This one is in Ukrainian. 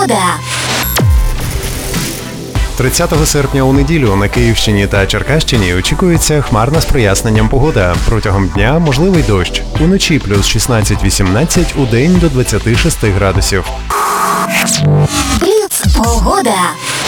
30 серпня у неділю на Київщині та Черкащині очікується хмарна з проясненням погода. Протягом дня можливий дощ. Уночі плюс 16-18, удень до 26 градусів. Бліц погода.